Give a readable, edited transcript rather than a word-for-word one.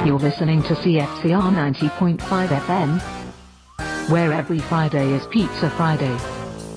You're listening to CFCR 90.5 FM, where every Friday is Pizza Friday.